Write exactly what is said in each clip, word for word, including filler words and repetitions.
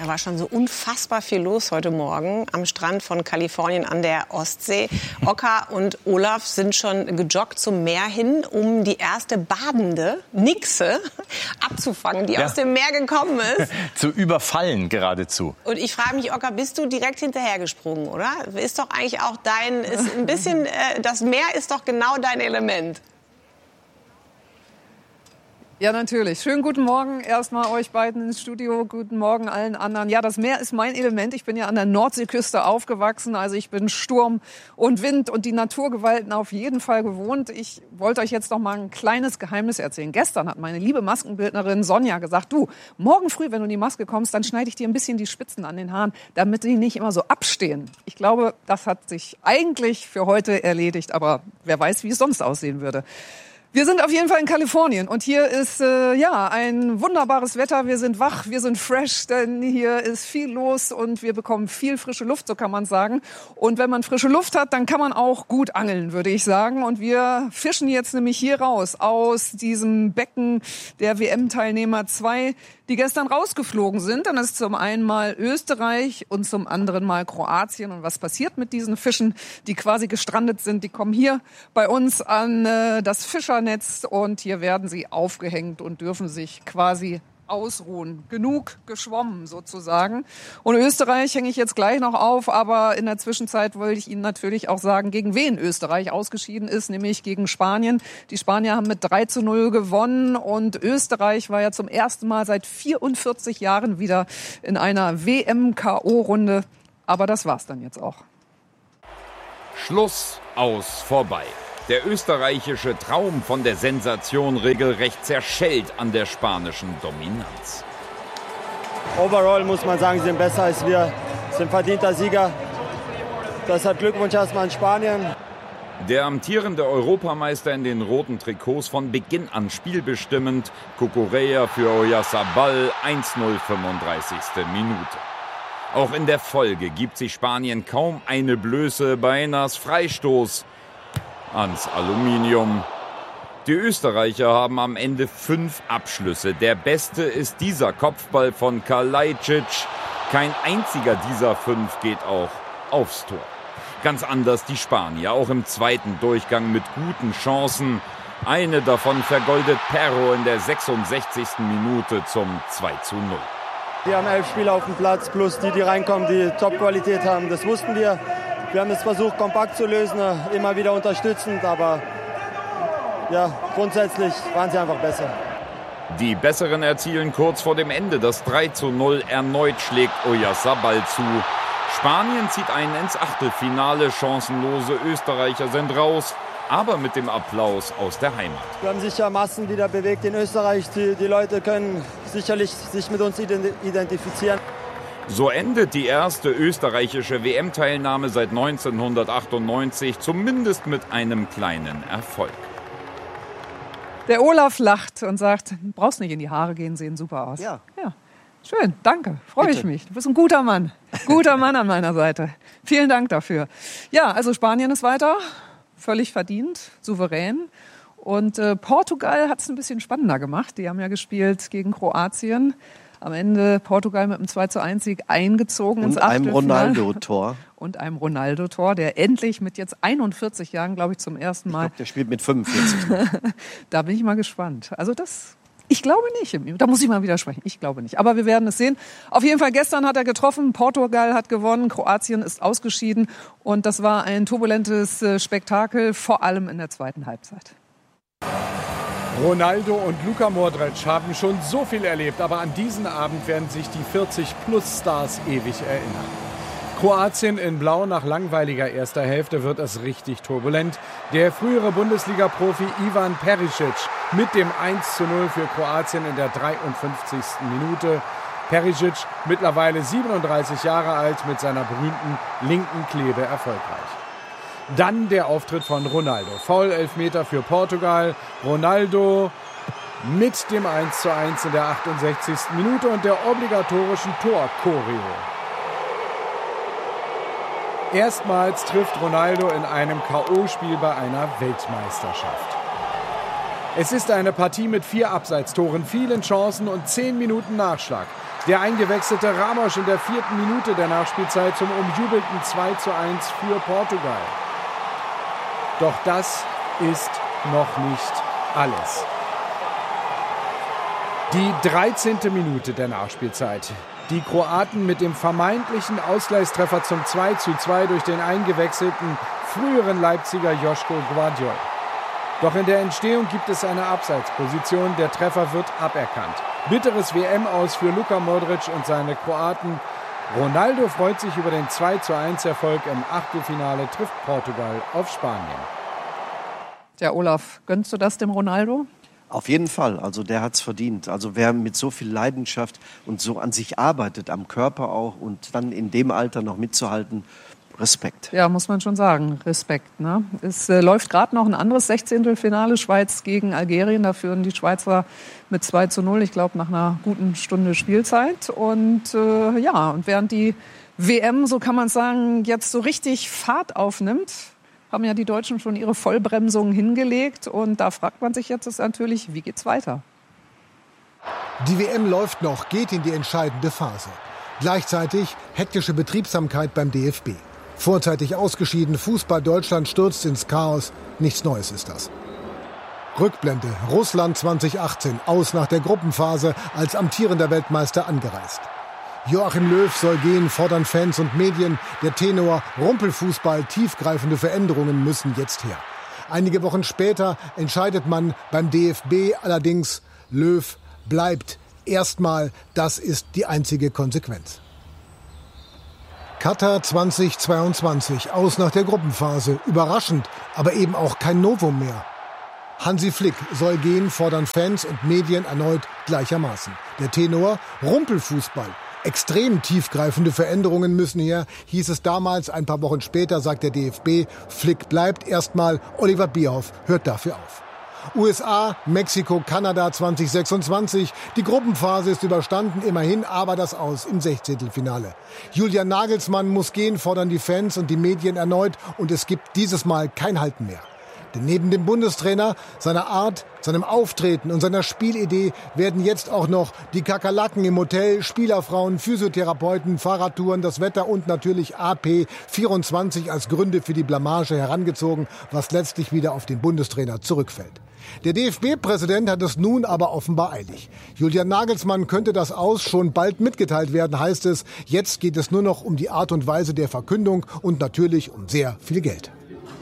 Da war schon so unfassbar viel los heute Morgen am Strand von Kalifornien an der Ostsee. Oka und Olaf sind schon gejoggt zum Meer hin, um die erste badende Nixe abzufangen, die ja. aus dem Meer gekommen ist. Zu überfallen geradezu. Und ich frage mich, Oka, bist du direkt hinterhergesprungen, oder? Ist doch eigentlich auch dein, ist ein bisschen, äh, das Meer ist doch genau dein Element. Ja, natürlich. Schönen guten Morgen erstmal euch beiden ins Studio. Guten Morgen allen anderen. Ja, das Meer ist mein Element. Ich bin ja an der Nordseeküste aufgewachsen. Also ich bin Sturm und Wind und die Naturgewalten auf jeden Fall gewohnt. Ich wollte euch jetzt noch mal ein kleines Geheimnis erzählen. Gestern hat meine liebe Maskenbildnerin Sonja gesagt, du, morgen früh, wenn du in die Maske kommst, dann schneide ich dir ein bisschen die Spitzen an den Haaren, damit die nicht immer so abstehen. Ich glaube, das hat sich eigentlich für heute erledigt. Aber wer weiß, wie es sonst aussehen würde. Wir sind auf jeden Fall in Kalifornien und hier ist äh, ja ein wunderbares Wetter. Wir sind wach, wir sind fresh, denn hier ist viel los und wir bekommen viel frische Luft, so kann man sagen. Und wenn man frische Luft hat, dann kann man auch gut angeln, würde ich sagen. Und wir fischen jetzt nämlich hier raus aus diesem Becken der W M-Teilnehmer zwei, die gestern rausgeflogen sind. Dann ist zum einen mal Österreich und zum anderen mal Kroatien. Und was passiert mit diesen Fischen, die quasi gestrandet sind? Die kommen hier bei uns an äh, das Fischernetz und hier werden sie aufgehängt und dürfen sich quasi ausruhen. Genug geschwommen sozusagen. Und Österreich hänge ich jetzt gleich noch auf, aber in der Zwischenzeit wollte ich Ihnen natürlich auch sagen, gegen wen Österreich ausgeschieden ist, nämlich gegen Spanien. Die Spanier haben mit drei zu null gewonnen und Österreich war ja zum ersten Mal seit vierundvierzig Jahren wieder in einer W M-K O-Runde. Aber das war's dann jetzt auch. Schluss, aus, vorbei. Der österreichische Traum von der Sensation regelrecht zerschellt an der spanischen Dominanz. Overall muss man sagen, sie sind besser als wir, sind verdienter Sieger. Deshalb Glückwunsch erstmal an Spanien. Der amtierende Europameister in den roten Trikots von Beginn an spielbestimmend. Cucurella für Oyarzabal, eins null, fünfunddreißigste Minute. Auch in der Folge gibt sich Spanien kaum eine Blöße bei Nas Freistoß ans Aluminium. Die Österreicher haben am Ende fünf Abschlüsse. Der beste ist dieser Kopfball von Kalajdzic. Kein einziger dieser fünf geht auch aufs Tor. Ganz anders die Spanier, auch im zweiten Durchgang mit guten Chancen. Eine davon vergoldet Perro in der sechsundsechzigsten Minute zum zwei zu null. Wir haben elf Spieler auf dem Platz, plus die, die reinkommen, die Top-Qualität haben. Das wussten wir. Wir haben es versucht, kompakt zu lösen, immer wieder unterstützend, aber ja, grundsätzlich waren sie einfach besser. Die Besseren erzielen kurz vor dem Ende das drei zu null. Erneut schlägt Oyarzabal zu. Spanien zieht ein ins Achtelfinale. Chancenlose Österreicher sind raus, aber mit dem Applaus aus der Heimat. Wir haben sicher Massen wieder bewegt in Österreich. Die, die Leute können sicherlich sich mit uns identifizieren. So endet die erste österreichische W M-Teilnahme seit neunzehnhundertachtundneunzig, zumindest mit einem kleinen Erfolg. Der Olaf lacht und sagt, du brauchst nicht in die Haare gehen, sehen super aus. Ja. Ja. Schön, danke, freue ich mich. Du bist ein guter Mann, guter Mann an meiner Seite. Vielen Dank dafür. Ja, also Spanien ist weiter, völlig verdient, souverän. Und äh, Portugal hat es ein bisschen spannender gemacht. Die haben ja gespielt gegen Kroatien. Am Ende Portugal mit einem zwei zu eins Sieg eingezogen ins Achtelfinale. Und einem Ronaldo-Tor. Und einem Ronaldo-Tor, der endlich mit jetzt einundvierzig Jahren, glaube ich, zum ersten Mal... Ich glaube, der spielt mit fünfundvierzig. Da bin ich mal gespannt. Also das... Ich glaube nicht. Da muss ich mal widersprechen. Ich glaube nicht. Aber wir werden es sehen. Auf jeden Fall, gestern hat er getroffen. Portugal hat gewonnen. Kroatien ist ausgeschieden. Und das war ein turbulentes Spektakel, vor allem in der zweiten Halbzeit. Ronaldo und Luka Modric haben schon so viel erlebt, aber an diesen Abend werden sich die vierzig-Plus-Stars ewig erinnern. Kroatien in Blau nach langweiliger erster Hälfte wird es richtig turbulent. Der frühere Bundesliga-Profi Ivan Perisic mit dem eins zu null für Kroatien in der dreiundfünfzigsten Minute. Perisic, mittlerweile siebenunddreißig Jahre alt, mit seiner berühmten linken Klebe erfolgreich. Dann der Auftritt von Ronaldo. Foul-Elfmeter für Portugal. Ronaldo mit dem eins zu eins in der achtundsechzigsten Minute und der obligatorischen Tor-Choreo. Erstmals trifft Ronaldo in einem K O-Spiel bei einer Weltmeisterschaft. Es ist eine Partie mit vier Abseitstoren, vielen Chancen und zehn Minuten Nachschlag. Der eingewechselte Ramos in der vierten Minute der Nachspielzeit zum umjubelten zwei zu eins für Portugal. Doch das ist noch nicht alles. Die dreizehnte Minute der Nachspielzeit. Die Kroaten mit dem vermeintlichen Ausgleichstreffer zum zwei zu zwei durch den eingewechselten früheren Leipziger Joško Gvardiol. Doch in der Entstehung gibt es eine Abseitsposition. Der Treffer wird aberkannt. Bitteres W M-Aus für Luka Modric und seine Kroaten. Ronaldo freut sich über den zwei zu eins Erfolg im Achtelfinale, trifft Portugal auf Spanien. Ja, Olaf, gönnst du das dem Ronaldo? Auf jeden Fall, also der hat's verdient. Also wer mit so viel Leidenschaft und so an sich arbeitet, am Körper auch, und dann in dem Alter noch mitzuhalten, Respekt. Ja, muss man schon sagen, Respekt. Ne? Es äh, läuft gerade noch ein anderes Sechzehntelfinale, Schweiz gegen Algerien. Da führen die Schweizer mit zwei zu null, ich glaube nach einer guten Stunde Spielzeit. Und äh, ja, und während die W M, so kann man sagen, jetzt so richtig Fahrt aufnimmt, haben ja die Deutschen schon ihre Vollbremsung hingelegt. Und da fragt man sich jetzt natürlich, wie geht's weiter? Die W M läuft noch, geht in die entscheidende Phase. Gleichzeitig hektische Betriebsamkeit beim D F B. Vorzeitig ausgeschieden, Fußball Deutschland stürzt ins Chaos. Nichts Neues ist das. Rückblende, Russland zwanzig achtzehn, aus nach der Gruppenphase, als amtierender Weltmeister angereist. Joachim Löw soll gehen, fordern Fans und Medien. Der Tenor, Rumpelfußball, tiefgreifende Veränderungen müssen jetzt her. Einige Wochen später entscheidet man beim D F B allerdings, Löw bleibt. Erstmal, das ist die einzige Konsequenz. Katar zweitausendzweiundzwanzig, aus nach der Gruppenphase. Überraschend, aber eben auch kein Novum mehr. Hansi Flick soll gehen, fordern Fans und Medien erneut gleichermaßen. Der Tenor, Rumpelfußball. Extrem tiefgreifende Veränderungen müssen her, hieß es damals. Ein paar Wochen später sagt der D F B, Flick bleibt erstmal, Oliver Bierhoff hört dafür auf. U S A, Mexiko, Kanada zwanzig sechsundzwanzig. Die Gruppenphase ist überstanden, immerhin aber das Aus im Sechzehntelfinale. Julian Nagelsmann muss gehen, fordern die Fans und die Medien erneut. Und es gibt dieses Mal kein Halten mehr. Denn neben dem Bundestrainer, seiner Art, seinem Auftreten und seiner Spielidee werden jetzt auch noch die Kakerlaken im Hotel, Spielerfrauen, Physiotherapeuten, Fahrradtouren, das Wetter und natürlich A P vierundzwanzig als Gründe für die Blamage herangezogen, was letztlich wieder auf den Bundestrainer zurückfällt. Der D F B-Präsident hat es nun aber offenbar eilig. Julian Nagelsmann könnte das Aus schon bald mitgeteilt werden, heißt es. Jetzt geht es nur noch um die Art und Weise der Verkündung und natürlich um sehr viel Geld.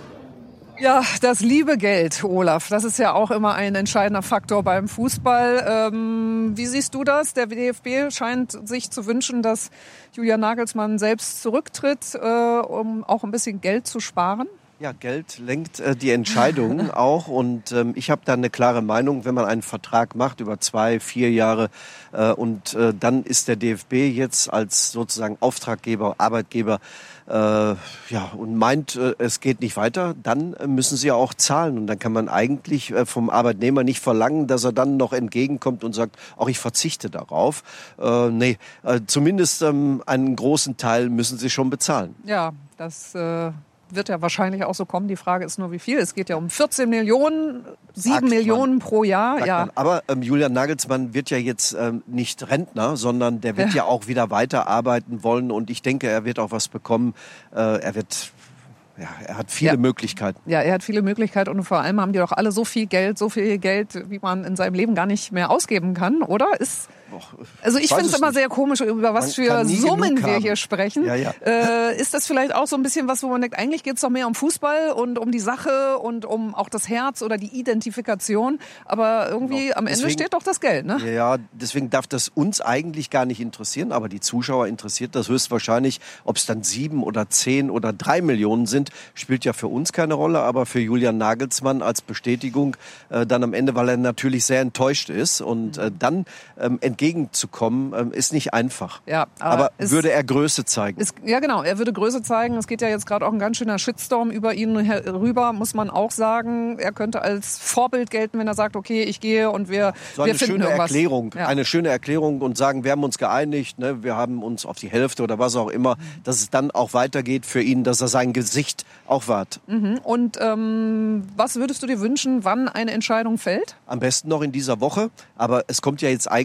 Ja, das liebe Geld, Olaf, das ist ja auch immer ein entscheidender Faktor beim Fußball. Ähm, wie siehst du das? Der D F B scheint sich zu wünschen, dass Julian Nagelsmann selbst zurücktritt, äh, um auch ein bisschen Geld zu sparen. Ja, Geld lenkt äh, die Entscheidungen auch, und ähm, ich habe da eine klare Meinung, wenn man einen Vertrag macht über zwei, vier Jahre äh, und äh, dann ist der D F B jetzt als sozusagen Auftraggeber, Arbeitgeber äh, ja und meint, äh, es geht nicht weiter, dann äh, müssen sie ja auch zahlen, und dann kann man eigentlich äh, vom Arbeitnehmer nicht verlangen, dass er dann noch entgegenkommt und sagt, auch ich verzichte darauf. Äh, nee, äh, zumindest ähm, einen großen Teil müssen sie schon bezahlen. Ja, das äh wird ja wahrscheinlich auch so kommen. Die Frage ist nur, wie viel. Es geht ja um vierzehn Millionen, sieben Millionen pro Jahr. Ja. Aber ähm, Julian Nagelsmann wird ja jetzt ähm, nicht Rentner, sondern der wird ja. ja auch wieder weiterarbeiten wollen. Und ich denke, er wird auch was bekommen. Äh, er wird... Ja, er hat viele ja. Möglichkeiten. Ja, er hat viele Möglichkeiten, und vor allem haben die doch alle so viel Geld, so viel Geld, wie man in seinem Leben gar nicht mehr ausgeben kann, oder? Ist Also ich finde es immer nicht. sehr komisch, über was man für Summen wir hier sprechen. Ja, ja. Äh, ist das vielleicht auch so ein bisschen was, wo man denkt, eigentlich geht es doch mehr um Fußball und um die Sache und um auch das Herz oder die Identifikation. Aber irgendwie genau. am Ende deswegen, steht doch das Geld, ne? Ja, deswegen darf das uns eigentlich gar nicht interessieren, aber die Zuschauer interessiert das höchstwahrscheinlich. Ob es dann sieben oder zehn oder drei Millionen sind, spielt ja für uns keine Rolle, aber für Julian Nagelsmann als Bestätigung äh, dann am Ende, weil er natürlich sehr enttäuscht ist, und äh, dann ähm, entgegenzukommen, ähm, ist nicht einfach. Ja, aber aber würde er Größe zeigen? Ist, ja genau, er würde Größe zeigen. Es geht ja jetzt gerade auch ein ganz schöner Shitstorm über ihn rüber, muss man auch sagen. Er könnte als Vorbild gelten, wenn er sagt, okay, ich gehe und wir, so wir eine finden schöne irgendwas. Erklärung, ja. eine schöne Erklärung und sagen, wir haben uns geeinigt, ne, wir haben uns auf die Hälfte oder was auch immer, dass es dann auch weitergeht für ihn, dass er sein Gesicht auch wahrt. Mhm. Und ähm, was würdest du dir wünschen, wann eine Entscheidung fällt? Am besten noch in dieser Woche, aber es kommt ja jetzt eigentlich nicht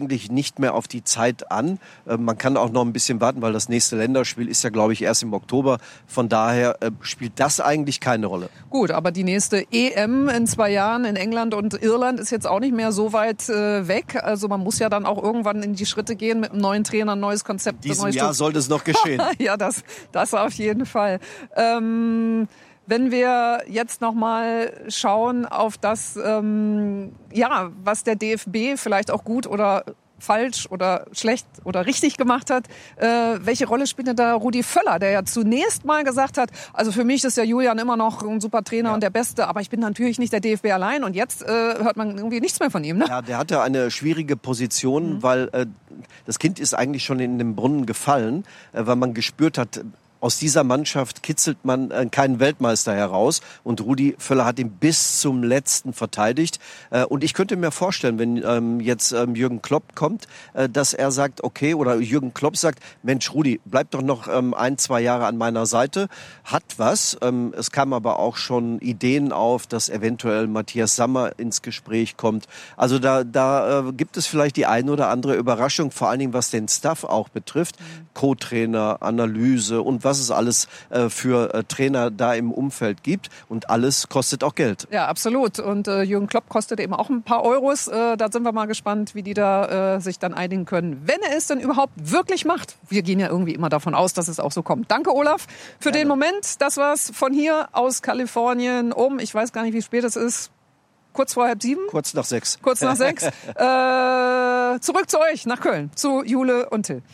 nicht mehr auf die Zeit an. Äh, man kann auch noch ein bisschen warten, weil das nächste Länderspiel ist ja, glaube ich, erst im Oktober. Von daher äh, spielt das eigentlich keine Rolle. Gut, aber die nächste E M in zwei Jahren in England und Irland ist jetzt auch nicht mehr so weit äh, weg. Also man muss ja dann auch irgendwann in die Schritte gehen mit einem neuen Trainer, ein neues Konzept. In diesem Jahr sollte es noch geschehen. Ja, das, das auf jeden Fall. Ähm, wenn wir jetzt noch mal schauen auf das, ähm, ja, was der D F B vielleicht auch gut oder falsch oder schlecht oder richtig gemacht hat. Äh, welche Rolle spielt denn da Rudi Völler, der ja zunächst mal gesagt hat, also für mich ist der Julian immer noch ein super Trainer ja. und der Beste, aber ich bin natürlich nicht der D F B allein und jetzt äh, hört man irgendwie nichts mehr von ihm. Ne? Ja, der hatte eine schwierige Position, mhm. weil äh, das Kind ist eigentlich schon in den Brunnen gefallen, äh, weil man gespürt hat, aus dieser Mannschaft kitzelt man äh, keinen Weltmeister heraus. Und Rudi Völler hat ihn bis zum Letzten verteidigt. Äh, und ich könnte mir vorstellen, wenn ähm, jetzt ähm, Jürgen Klopp kommt, äh, dass er sagt, okay, oder Jürgen Klopp sagt, Mensch, Rudi, bleib doch noch ähm, ein, zwei Jahre an meiner Seite. Hat was. Ähm, es kamen aber auch schon Ideen auf, dass eventuell Matthias Sammer ins Gespräch kommt. Also da, da äh, gibt es vielleicht die eine oder andere Überraschung, vor allen Dingen was den Staff auch betrifft. Mhm. Co-Trainer, Analyse und was es alles äh, für äh, Trainer da im Umfeld gibt. Und alles kostet auch Geld. Ja, absolut. Und äh, Jürgen Klopp kostet eben auch ein paar Euros. Äh, da sind wir mal gespannt, wie die da äh, sich dann einigen können. Wenn er es denn überhaupt wirklich macht. Wir gehen ja irgendwie immer davon aus, dass es auch so kommt. Danke, Olaf, für Gerne. den Moment. Das war's von hier aus Kalifornien um, ich weiß gar nicht, wie spät es ist, kurz vor halb sieben? Kurz nach sechs. Kurz nach sechs. äh, zurück zu euch, nach Köln, zu Jule und Till.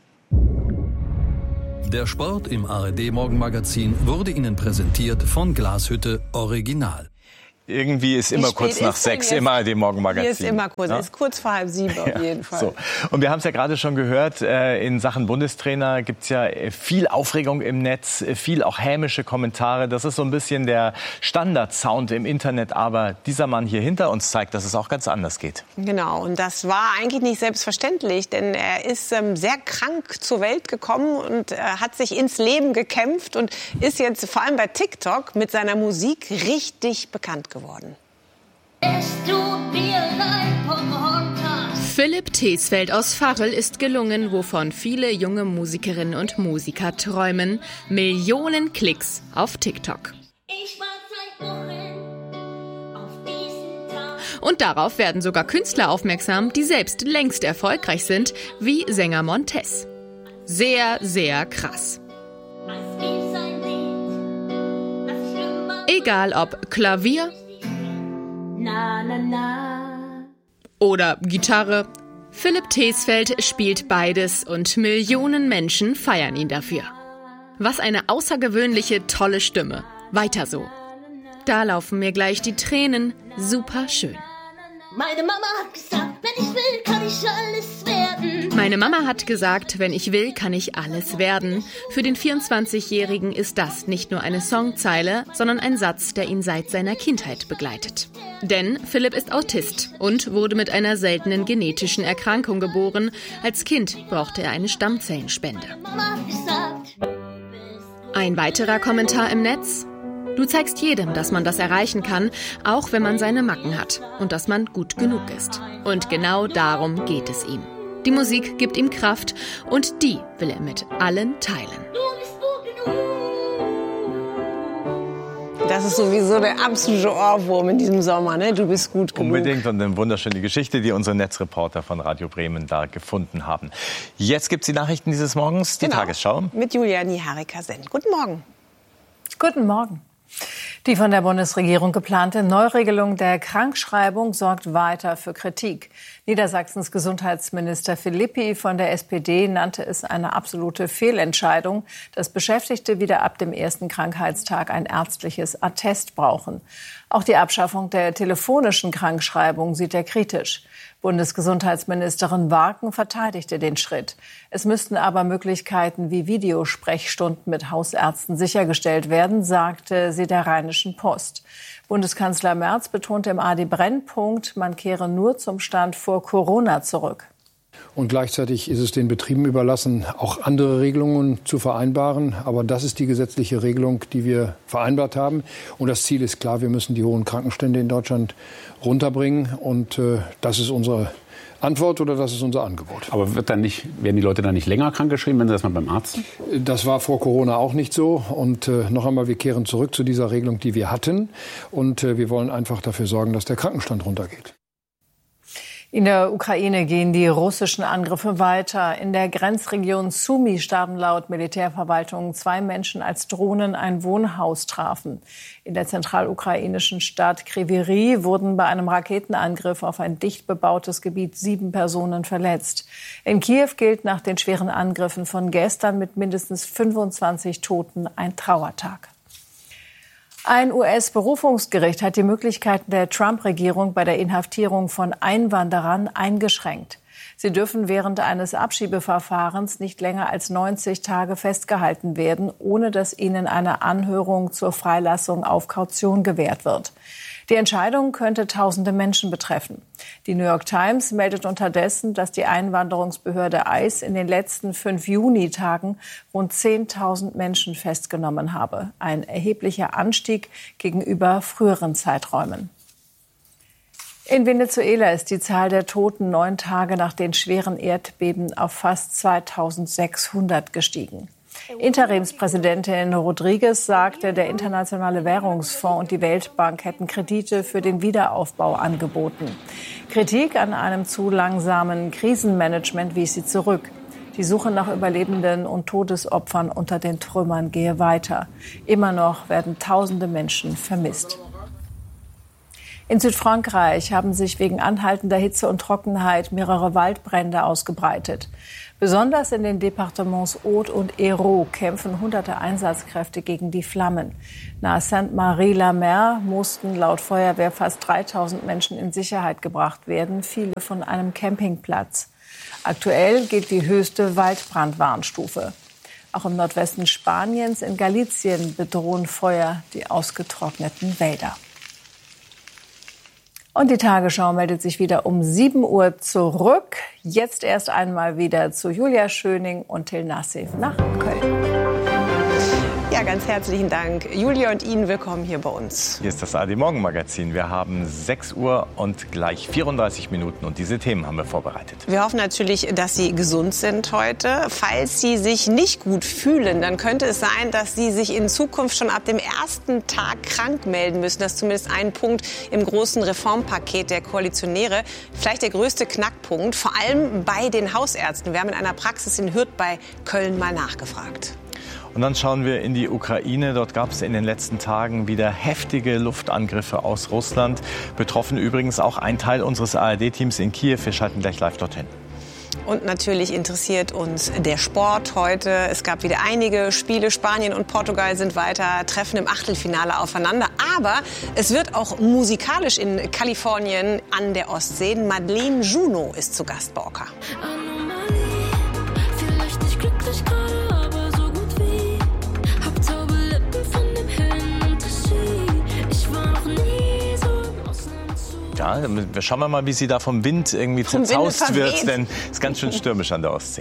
Der Sport im A R D-Morgenmagazin wurde Ihnen präsentiert von Glashütte Original. Irgendwie ist immer kurz nach sechs im A R D-Morgenmagazin. Hier ist immer kurz, ja? Ist kurz vor halb sieben auf jeden Fall. So. Und wir haben es ja gerade schon gehört, in Sachen Bundestrainer gibt es ja viel Aufregung im Netz, viel auch hämische Kommentare. Das ist so ein bisschen der Standard-Sound im Internet. Aber dieser Mann hier hinter uns zeigt, dass es auch ganz anders geht. Genau, und das war eigentlich nicht selbstverständlich, denn er ist ähm, sehr krank zur Welt gekommen und äh, hat sich ins Leben gekämpft und ist jetzt vor allem bei TikTok mit seiner Musik richtig bekannt geworden. geworden. Philipp Tesfeld aus Varel ist gelungen, wovon viele junge Musikerinnen und Musiker träumen. Millionen Klicks auf TikTok. Und darauf werden sogar Künstler aufmerksam, die selbst längst erfolgreich sind, wie Sänger Montez. Sehr, sehr krass. Egal ob Klavier Na, na, na. oder Gitarre, Philipp Tesfeld spielt beides und Millionen Menschen feiern ihn dafür. Was eine außergewöhnliche, tolle Stimme. Weiter so. Da laufen mir gleich die Tränen. Super schön. Meine Mama hat gesagt, wenn ich will, kann ich alles werden. Meine Mama hat gesagt, wenn ich will, kann ich alles werden. Für den vierundzwanzigjährigen ist das nicht nur eine Songzeile, sondern ein Satz, der ihn seit seiner Kindheit begleitet. Denn Philipp ist Autist und wurde mit einer seltenen genetischen Erkrankung geboren. Als Kind brauchte er eine Stammzellenspende. Ein weiterer Kommentar im Netz: Du zeigst jedem, dass man das erreichen kann, auch wenn man seine Macken hat und dass man gut genug ist. Und genau darum geht es ihm. Die Musik gibt ihm Kraft und die will er mit allen teilen. Das ist sowieso der absolute Ohrwurm in diesem Sommer, ne? Du bist gut genug. Unbedingt, und eine wunderschöne Geschichte, die unsere Netzreporter von Radio Bremen da gefunden haben. Jetzt gibt's die Nachrichten dieses Morgens, die genau. Tagesschau. Mit Julia Niharika-Senn. Guten Morgen. Guten Morgen. Die von der Bundesregierung geplante Neuregelung der Krankschreibung sorgt weiter für Kritik. Niedersachsens Gesundheitsminister Philippi von der S P D nannte es eine absolute Fehlentscheidung, dass Beschäftigte wieder ab dem ersten Krankheitstag ein ärztliches Attest brauchen. Auch die Abschaffung der telefonischen Krankschreibung sieht er kritisch. Bundesgesundheitsministerin Warken verteidigte den Schritt. Es müssten aber Möglichkeiten wie Videosprechstunden mit Hausärzten sichergestellt werden, sagte sie der Rheinischen Post. Bundeskanzler Merz betonte im A R D Brennpunkt, man kehre nur zum Stand vor Corona zurück. Und gleichzeitig ist es den Betrieben überlassen, auch andere Regelungen zu vereinbaren. Aber das ist die gesetzliche Regelung, die wir vereinbart haben. Und das Ziel ist klar, wir müssen die hohen Krankenstände in Deutschland runterbringen. Und äh, das ist unsere Antwort oder das ist unser Angebot. Aber wird dann nicht, werden die Leute dann nicht länger krankgeschrieben, wenn sie das mal beim Arzt sind? Das war vor Corona auch nicht so. Und äh, noch einmal, wir kehren zurück zu dieser Regelung, die wir hatten. Und äh, wir wollen einfach dafür sorgen, dass der Krankenstand runtergeht. In der Ukraine gehen die russischen Angriffe weiter. In der Grenzregion Sumy starben laut Militärverwaltung zwei Menschen, als Drohnen ein Wohnhaus trafen. In der zentralukrainischen Stadt Kryvyi Rih wurden bei einem Raketenangriff auf ein dicht bebautes Gebiet sieben Personen verletzt. In Kiew gilt nach den schweren Angriffen von gestern mit mindestens fünfundzwanzig Toten ein Trauertag. Ein U S-Berufungsgericht hat die Möglichkeiten der Trump-Regierung bei der Inhaftierung von Einwanderern eingeschränkt. Sie dürfen während eines Abschiebeverfahrens nicht länger als neunzig Tage festgehalten werden, ohne dass ihnen eine Anhörung zur Freilassung auf Kaution gewährt wird. Die Entscheidung könnte tausende Menschen betreffen. Die New York Times meldet unterdessen, dass die Einwanderungsbehörde ICE in den letzten fünf Junitagen rund zehntausend Menschen festgenommen habe. Ein erheblicher Anstieg gegenüber früheren Zeiträumen. In Venezuela ist die Zahl der Toten neun Tage nach den schweren Erdbeben auf fast zweitausendsechshundert gestiegen. Interimspräsidentin Rodriguez sagte, der Internationale Währungsfonds und die Weltbank hätten Kredite für den Wiederaufbau angeboten. Kritik an einem zu langsamen Krisenmanagement wies sie zurück. Die Suche nach Überlebenden und Todesopfern unter den Trümmern gehe weiter. Immer noch werden tausende Menschen vermisst. In Südfrankreich haben sich wegen anhaltender Hitze und Trockenheit mehrere Waldbrände ausgebreitet. Besonders in den Departements Aude und Hérault kämpfen hunderte Einsatzkräfte gegen die Flammen. Nahe Sainte-Marie-la-Mer mussten laut Feuerwehr fast dreitausend Menschen in Sicherheit gebracht werden, viele von einem Campingplatz. Aktuell gilt die höchste Waldbrandwarnstufe. Auch im Nordwesten Spaniens, in Galicien, bedrohen Feuer die ausgetrockneten Wälder. Und die Tagesschau meldet sich wieder um sieben Uhr zurück. Jetzt erst einmal wieder zu Julia Schöning und Till Nassif nach Köln. Ja, ganz herzlichen Dank. Julia und Ihnen willkommen hier bei uns. Hier ist das A R D Morgenmagazin. Wir haben sechs Uhr und gleich vierunddreißig Minuten und diese Themen haben wir vorbereitet. Wir hoffen natürlich, dass Sie gesund sind heute. Falls Sie sich nicht gut fühlen, dann könnte es sein, dass Sie sich in Zukunft schon ab dem ersten Tag krank melden müssen. Das ist zumindest ein Punkt im großen Reformpaket der Koalitionäre. Vielleicht der größte Knackpunkt, vor allem bei den Hausärzten. Wir haben in einer Praxis in Hürth bei Köln mal nachgefragt. Und dann schauen wir in die Ukraine. Dort gab es in den letzten Tagen wieder heftige Luftangriffe aus Russland. Betroffen übrigens auch ein Teil unseres A R D-Teams in Kiew. Wir schalten gleich live dorthin. Und natürlich interessiert uns der Sport heute. Es gab wieder einige Spiele. Spanien und Portugal sind weiter, treffen im Achtelfinale aufeinander. Aber es wird auch musikalisch in Kalifornien an der Ostsee. Madeleine Juno ist zu Gast bei Oka. Ja, wir schauen wir mal, wie sie da vom Wind irgendwie vom zerzaust Winde wird, denn es ist ganz schön stürmisch an der Ostsee.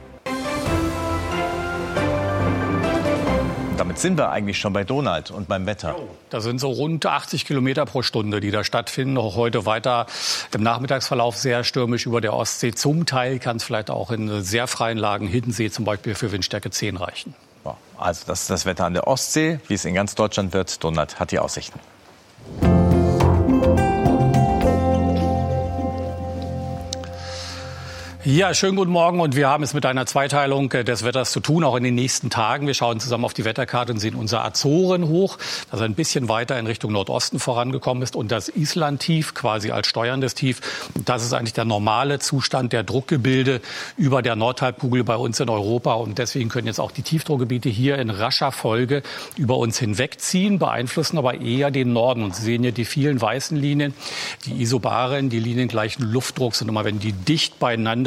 Und damit sind wir eigentlich schon bei Donald und beim Wetter. Da sind so rund achtzig Kilometer pro Stunde, die da stattfinden. Auch heute weiter im Nachmittagsverlauf sehr stürmisch über der Ostsee. Zum Teil kann es vielleicht auch in sehr freien Lagen, Hiddensee zum Beispiel, für Windstärke zehn reichen. Also das ist das Wetter an der Ostsee. Wie es in ganz Deutschland wird, Donald hat die Aussichten. Ja, schönen guten Morgen und wir haben es mit einer Zweiteilung des Wetters zu tun, auch in den nächsten Tagen. Wir schauen zusammen auf die Wetterkarte und sehen unser Azoren hoch, das ein bisschen weiter in Richtung Nordosten vorangekommen ist, und das Island-Tief quasi als steuerndes Tief. Das ist eigentlich der normale Zustand der Druckgebilde über der Nordhalbkugel bei uns in Europa, und deswegen können jetzt auch die Tiefdruckgebiete hier in rascher Folge über uns hinwegziehen, beeinflussen aber eher den Norden. Und Sie sehen hier die vielen weißen Linien, die isobaren, die liniengleichen Luftdrucks, und immer wenn die dicht beieinander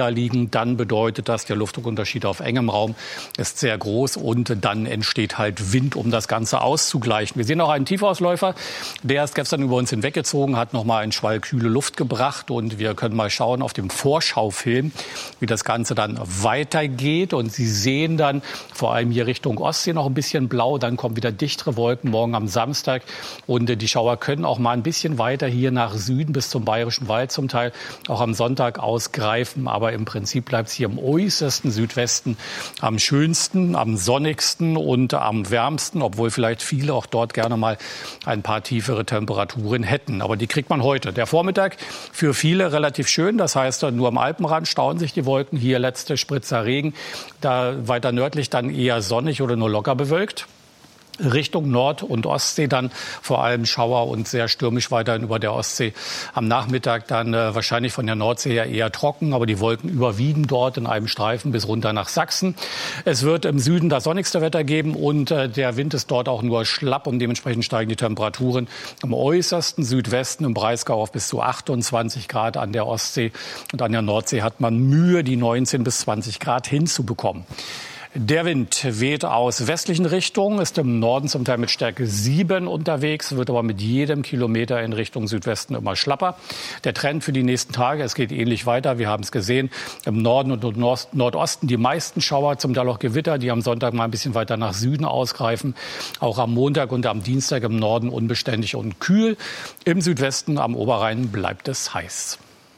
beieinander liegen, dann bedeutet das, der Luftdruckunterschied auf engem Raum ist sehr groß und dann entsteht halt Wind, um das Ganze auszugleichen. Wir sehen auch einen Tiefausläufer, der ist gestern über uns hinweggezogen, hat nochmal einen Schwall kühle Luft gebracht und wir können mal schauen auf dem Vorschaufilm, wie das Ganze dann weitergeht. Und Sie sehen dann vor allem hier Richtung Ostsee noch ein bisschen blau, dann kommen wieder dichtere Wolken morgen am Samstag und die Schauer können auch mal ein bisschen weiter hier nach Süden bis zum Bayerischen Wald zum Teil auch am Sonntag ausgreifen. Aber im Prinzip bleibt es hier im äußersten Südwesten am schönsten, am sonnigsten und am wärmsten, obwohl vielleicht viele auch dort gerne mal ein paar tiefere Temperaturen hätten. Aber die kriegt man heute. Der Vormittag für viele relativ schön. Das heißt, nur am Alpenrand stauen sich die Wolken. Hier letzte Spritzer Regen. Da weiter nördlich dann eher sonnig oder nur locker bewölkt. Richtung Nord- und Ostsee dann vor allem Schauer und sehr stürmisch weiterhin über der Ostsee. Am Nachmittag dann äh, wahrscheinlich von der Nordsee her eher trocken, aber die Wolken überwiegen dort in einem Streifen bis runter nach Sachsen. Es wird im Süden das sonnigste Wetter geben und äh, der Wind ist dort auch nur schlapp und dementsprechend steigen die Temperaturen im äußersten Südwesten im Breisgau auf bis zu achtundzwanzig Grad. An der Ostsee und an der Nordsee hat man Mühe, die neunzehn bis zwanzig Grad hinzubekommen. Der Wind weht aus westlichen Richtungen, ist im Norden zum Teil mit Stärke sieben unterwegs, wird aber mit jedem Kilometer in Richtung Südwesten immer schlapper. Der Trend für die nächsten Tage, es geht ähnlich weiter, wir haben es gesehen, im Norden und Nordosten die meisten Schauer, zum Teil auch Gewitter, die am Sonntag mal ein bisschen weiter nach Süden ausgreifen. Auch am Montag und am Dienstag im Norden unbeständig und kühl. Im Südwesten am Oberrhein bleibt es heiß.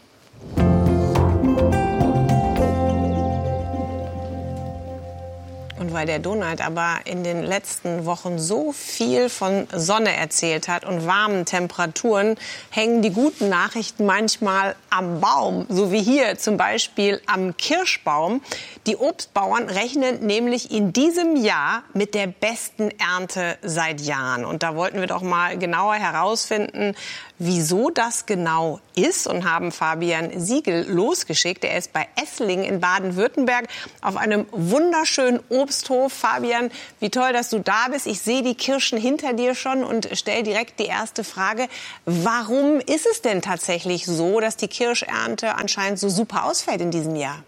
Und weil der Donald aber in den letzten Wochen so viel von Sonne erzählt hat und warmen Temperaturen, hängen die guten Nachrichten manchmal am Baum. So wie hier zum Beispiel am Kirschbaum. Die Obstbauern rechnen nämlich in diesem Jahr mit der besten Ernte seit Jahren. Und da wollten wir doch mal genauer herausfinden, wieso das genau ist, und haben Fabian Siegel losgeschickt. Er ist bei Esslingen in Baden-Württemberg auf einem wunderschönen Obsthof. Fabian, wie toll, dass du da bist. Ich sehe die Kirschen hinter dir schon und stelle direkt die erste Frage. Warum ist es denn tatsächlich so, dass die Kirschernte anscheinend so super ausfällt in diesem Jahr?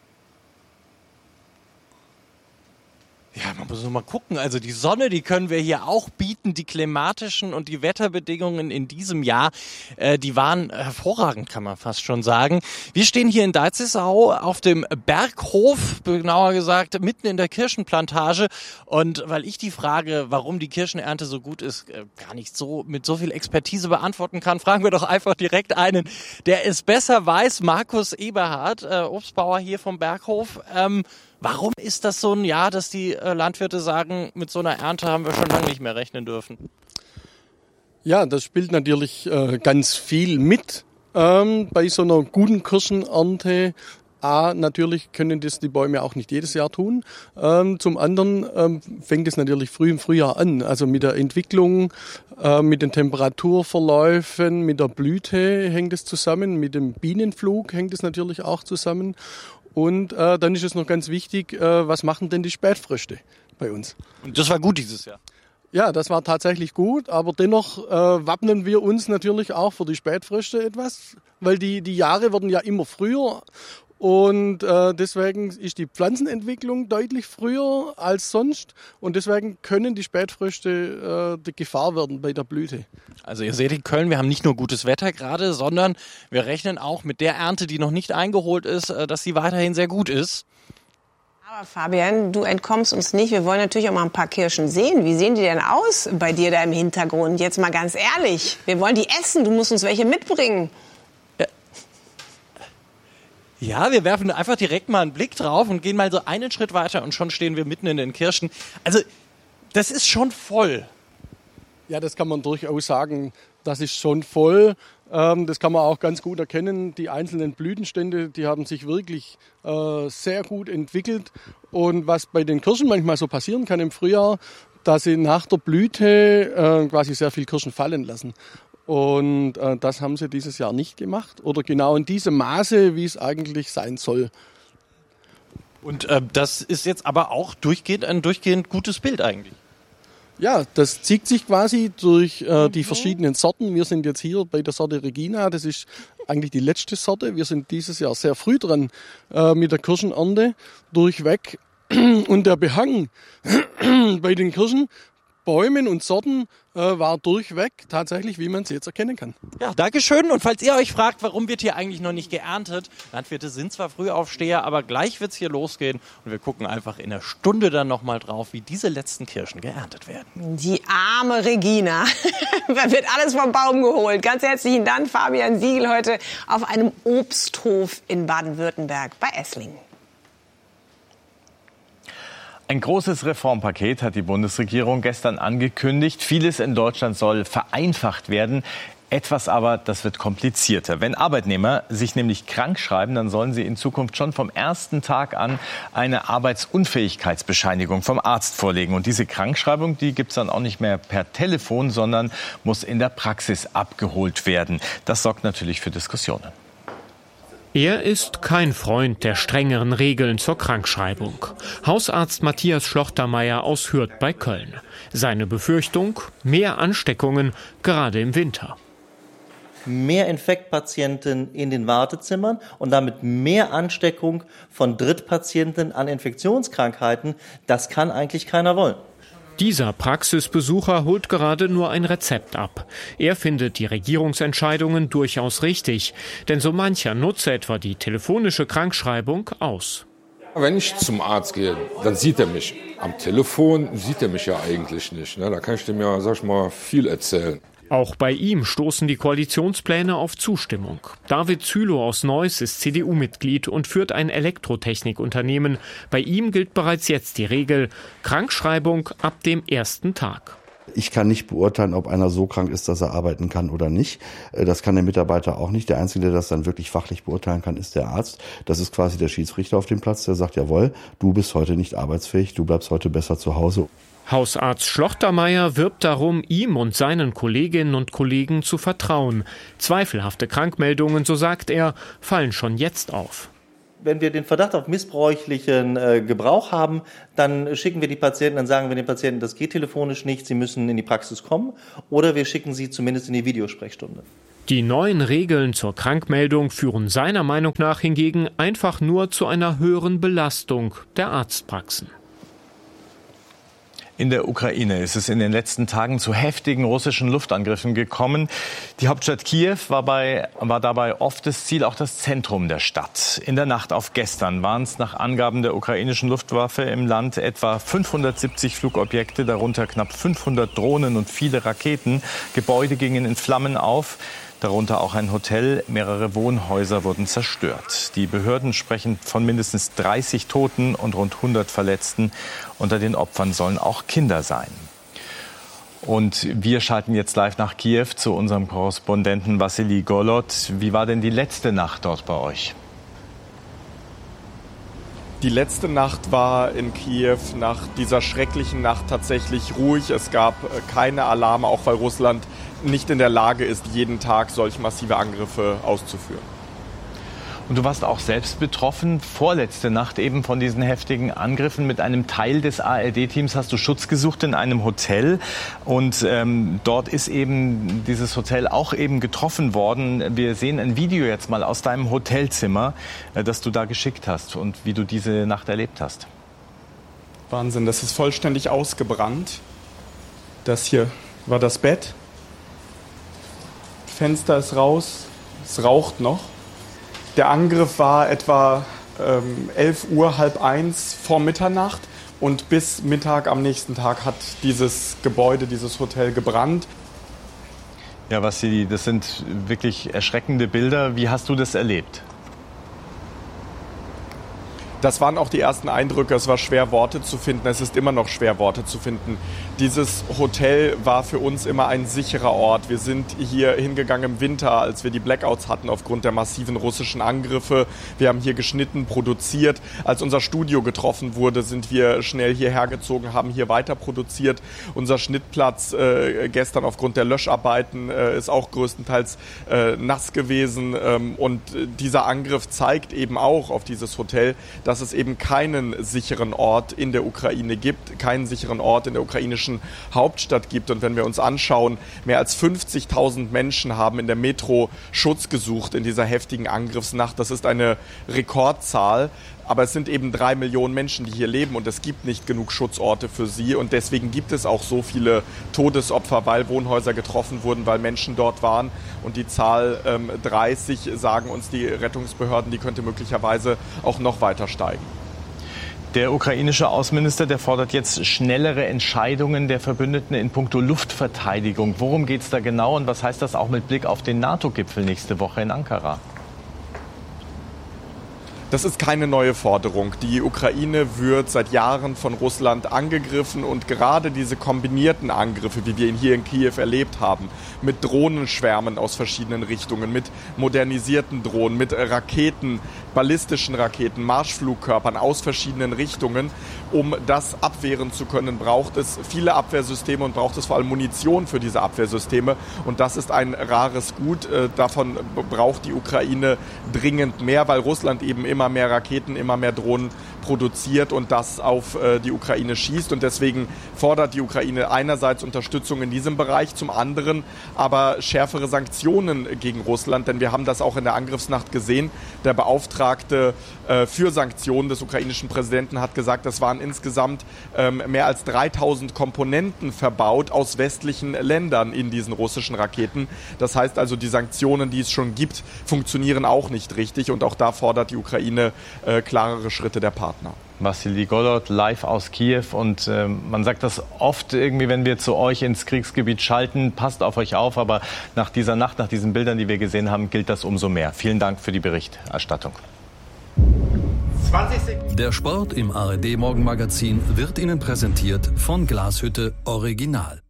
Ja, man muss nur mal gucken. Also die Sonne, die können wir hier auch bieten. Die klimatischen und die Wetterbedingungen in diesem Jahr, äh, die waren hervorragend, kann man fast schon sagen. Wir stehen hier in Deizisau auf dem Berghof, genauer gesagt mitten in der Kirschenplantage. Und weil ich die Frage, warum die Kirschenernte so gut ist, äh, gar nicht so mit so viel Expertise beantworten kann, fragen wir doch einfach direkt einen, der es besser weiß. Markus Eberhardt, äh, Obstbauer hier vom Berghof. Ähm, Warum ist das so ein Jahr, dass die äh, Landwirte sagen, mit so einer Ernte haben wir schon lange nicht mehr rechnen dürfen? Ja, das spielt natürlich äh, ganz viel mit ähm, bei so einer guten Kirschenernte. A, natürlich können das die Bäume auch nicht jedes Jahr tun. Ähm, zum anderen ähm, fängt es natürlich früh im Frühjahr an. Also mit der Entwicklung, äh, mit den Temperaturverläufen, mit der Blüte hängt es zusammen, mit dem Bienenflug hängt es natürlich auch zusammen. Und äh, dann ist es noch ganz wichtig, äh, was machen denn die Spätfrüchte bei uns? Und das war gut dieses Jahr? Ja, das war tatsächlich gut, aber dennoch äh, wappnen wir uns natürlich auch für die Spätfrüchte etwas, weil die, die Jahre werden ja immer früher. Und äh, deswegen ist die Pflanzenentwicklung deutlich früher als sonst. Und deswegen können die Spätfrüchte äh, die Gefahr werden bei der Blüte. Also ihr seht in Köln, wir haben nicht nur gutes Wetter gerade, sondern wir rechnen auch mit der Ernte, die noch nicht eingeholt ist, äh, dass sie weiterhin sehr gut ist. Aber Fabian, du entkommst uns nicht. Wir wollen natürlich auch mal ein paar Kirschen sehen. Wie sehen die denn aus bei dir da im Hintergrund? Jetzt mal ganz ehrlich. Wir wollen die essen. Du musst uns welche mitbringen. Ja, wir werfen einfach direkt mal einen Blick drauf und gehen mal so einen Schritt weiter und schon stehen wir mitten in den Kirschen. Also, das ist schon voll. Ja, das kann man durchaus sagen. Das ist schon voll. Ähm, das kann man auch ganz gut erkennen. Die einzelnen Blütenstände, die haben sich wirklich äh, sehr gut entwickelt. Und was bei den Kirschen manchmal so passieren kann im Frühjahr, dass sie nach der Blüte äh, quasi sehr viel Kirschen fallen lassen. Und äh, das haben sie dieses Jahr nicht gemacht oder genau in diesem Maße, wie es eigentlich sein soll. Und äh, das ist jetzt aber auch durchgehend ein durchgehend gutes Bild eigentlich. Ja, das zieht sich quasi durch äh, die verschiedenen Sorten. Wir sind jetzt hier bei der Sorte Regina. Das ist eigentlich die letzte Sorte. Wir sind dieses Jahr sehr früh dran äh, mit der Kirschenernte durchweg. Und der Behang bei den Kirschenbäumen und Sorten äh, war durchweg tatsächlich, wie man es jetzt erkennen kann. Ja, Dankeschön. Und falls ihr euch fragt, warum wird hier eigentlich noch nicht geerntet, Landwirte sind zwar Frühaufsteher, aber gleich wird es hier losgehen. Und wir gucken einfach in einer Stunde dann nochmal drauf, wie diese letzten Kirschen geerntet werden. Die arme Regina. Da wird alles vom Baum geholt. Ganz herzlichen Dank, Fabian Siegel, heute auf einem Obsthof in Baden-Württemberg bei Esslingen. Ein großes Reformpaket hat die Bundesregierung gestern angekündigt. Vieles in Deutschland soll vereinfacht werden. Etwas aber, das wird komplizierter. Wenn Arbeitnehmer sich nämlich krank schreiben, dann sollen sie in Zukunft schon vom ersten Tag an eine Arbeitsunfähigkeitsbescheinigung vom Arzt vorlegen. Und diese Krankschreibung, die gibt's dann auch nicht mehr per Telefon, sondern muss in der Praxis abgeholt werden. Das sorgt natürlich für Diskussionen. Er ist kein Freund der strengeren Regeln zur Krankschreibung. Hausarzt Matthias Schlochtermeier aus Hürth bei Köln. Seine Befürchtung: mehr Ansteckungen, gerade im Winter. Mehr Infektpatienten in den Wartezimmern und damit mehr Ansteckung von Drittpatienten an Infektionskrankheiten. Das kann eigentlich keiner wollen. Dieser Praxisbesucher holt gerade nur ein Rezept ab. Er findet die Regierungsentscheidungen durchaus richtig, denn so mancher nutze etwa die telefonische Krankschreibung aus. Wenn ich zum Arzt gehe, dann sieht er mich. Am Telefon sieht er mich ja eigentlich nicht. Da kann ich dem ja, sag ich mal, viel erzählen. Auch bei ihm stoßen die Koalitionspläne auf Zustimmung. David Zülow aus Neuss ist C D U-Mitglied und führt ein Elektrotechnikunternehmen. Bei ihm gilt bereits jetzt die Regel: Krankschreibung ab dem ersten Tag. Ich kann nicht beurteilen, ob einer so krank ist, dass er arbeiten kann oder nicht. Das kann der Mitarbeiter auch nicht. Der Einzige, der das dann wirklich fachlich beurteilen kann, ist der Arzt. Das ist quasi der Schiedsrichter auf dem Platz, der sagt: Jawohl, du bist heute nicht arbeitsfähig, du bleibst heute besser zu Hause. Hausarzt Schlochtermeier wirbt darum, ihm und seinen Kolleginnen und Kollegen zu vertrauen. Zweifelhafte Krankmeldungen, so sagt er, fallen schon jetzt auf. Wenn wir den Verdacht auf missbräuchlichen äh, Gebrauch haben, dann schicken wir die Patienten, dann sagen wir den Patienten, das geht telefonisch nicht, sie müssen in die Praxis kommen, oder wir schicken sie zumindest in die Videosprechstunde. Die neuen Regeln zur Krankmeldung führen seiner Meinung nach hingegen einfach nur zu einer höheren Belastung der Arztpraxen. In der Ukraine ist es in den letzten Tagen zu heftigen russischen Luftangriffen gekommen. Die Hauptstadt Kiew war, bei, war dabei oft das Ziel, auch das Zentrum der Stadt. In der Nacht auf gestern waren es nach Angaben der ukrainischen Luftwaffe im Land etwa fünfhundertsiebzig Flugobjekte, darunter knapp fünfhundert Drohnen und viele Raketen. Gebäude gingen in Flammen auf. Darunter auch ein Hotel, mehrere Wohnhäuser wurden zerstört. Die Behörden sprechen von mindestens dreißig Toten und rund hundert Verletzten. Unter den Opfern sollen auch Kinder sein. Und wir schalten jetzt live nach Kiew zu unserem Korrespondenten Wassili Golod. Wie war denn die letzte Nacht dort bei euch? Die letzte Nacht war in Kiew nach dieser schrecklichen Nacht tatsächlich ruhig. Es gab keine Alarme, auch weil Russland nicht in der Lage ist, jeden Tag solch massive Angriffe auszuführen. Und du warst auch selbst betroffen, vorletzte Nacht eben von diesen heftigen Angriffen. Mit einem Teil des A R D-Teams hast du Schutz gesucht in einem Hotel. Und ähm, dort ist eben dieses Hotel auch eben getroffen worden. Wir sehen ein Video jetzt mal aus deinem Hotelzimmer, äh, das du da geschickt hast und wie du diese Nacht erlebt hast. Wahnsinn, das ist vollständig ausgebrannt. Das hier war das Bett. Fenster ist raus, es raucht noch. Der Angriff war etwa ähm, elf Uhr, halb eins vor Mitternacht und bis Mittag am nächsten Tag hat dieses Gebäude, dieses Hotel gebrannt. Ja, Wassili, das sind wirklich erschreckende Bilder. Wie hast du das erlebt? Das waren auch die ersten Eindrücke. Es war schwer, Worte zu finden. Es ist immer noch schwer, Worte zu finden. Dieses Hotel war für uns immer ein sicherer Ort. Wir sind hier hingegangen im Winter, als wir die Blackouts hatten aufgrund der massiven russischen Angriffe. Wir haben hier geschnitten, produziert. Als unser Studio getroffen wurde, sind wir schnell hierher gezogen, haben hier weiter produziert. Unser Schnittplatz äh, gestern aufgrund der Löscharbeiten äh, ist auch größtenteils äh, nass gewesen. Ähm, und dieser Angriff zeigt eben auch auf dieses Hotel, dass es eben keinen sicheren Ort in der Ukraine gibt, keinen sicheren Ort in der ukrainischen Hauptstadt gibt. Und wenn wir uns anschauen, mehr als fünfzigtausend Menschen haben in der Metro Schutz gesucht in dieser heftigen Angriffsnacht. Das ist eine Rekordzahl. Aber es sind eben drei Millionen Menschen, die hier leben und es gibt nicht genug Schutzorte für sie. Und deswegen gibt es auch so viele Todesopfer, weil Wohnhäuser getroffen wurden, weil Menschen dort waren. Und die Zahl ähm, dreißig, sagen uns die Rettungsbehörden, die könnte möglicherweise auch noch weiter steigen. Der ukrainische Außenminister, der fordert jetzt schnellere Entscheidungen der Verbündeten in puncto Luftverteidigung. Worum geht es da genau und was heißt das auch mit Blick auf den NATO-Gipfel nächste Woche in Ankara? Das ist keine neue Forderung. Die Ukraine wird seit Jahren von Russland angegriffen und gerade diese kombinierten Angriffe, wie wir ihn hier in Kiew erlebt haben, mit Drohnenschwärmen aus verschiedenen Richtungen, mit modernisierten Drohnen, mit Raketen, ballistischen Raketen, Marschflugkörpern aus verschiedenen Richtungen. Um das abwehren zu können, braucht es viele Abwehrsysteme und braucht es vor allem Munition für diese Abwehrsysteme. Und das ist ein rares Gut. Davon braucht die Ukraine dringend mehr, weil Russland eben immer immer mehr Raketen, immer mehr Drohnen produziert und das auf äh, die Ukraine schießt. Und deswegen fordert die Ukraine einerseits Unterstützung in diesem Bereich, zum anderen aber schärfere Sanktionen gegen Russland. Denn wir haben das auch in der Angriffsnacht gesehen. Der Beauftragte äh, für Sanktionen des ukrainischen Präsidenten hat gesagt, es waren insgesamt ähm, mehr als dreitausend Komponenten verbaut aus westlichen Ländern in diesen russischen Raketen. Das heißt also, die Sanktionen, die es schon gibt, funktionieren auch nicht richtig. Und auch da fordert die Ukraine äh, klarere Schritte der Partner. Wassili Golod, live aus Kiew. Und äh, man sagt das oft irgendwie, wenn wir zu euch ins Kriegsgebiet schalten, passt auf euch auf. Aber nach dieser Nacht, nach diesen Bildern, die wir gesehen haben, gilt das umso mehr. Vielen Dank für die Berichterstattung. Der Sport im A R D Morgenmagazin wird Ihnen präsentiert von Glashütte Original.